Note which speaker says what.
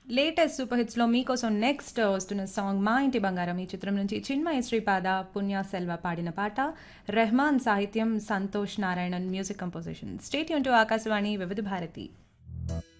Speaker 1: Latest super హిట్స్లో మీకోసం next వస్తున్న song మా ఇంటి బంగారం ఈ చిత్రం నుంచి చిన్మయ శ్రీపాద పుణ్య సెల్వ పాడిన పాట. రెహమాన్ సాహిత్యం, Santosh Narayanan music composition. State Yoon to Akashvani వివిధ భారతి.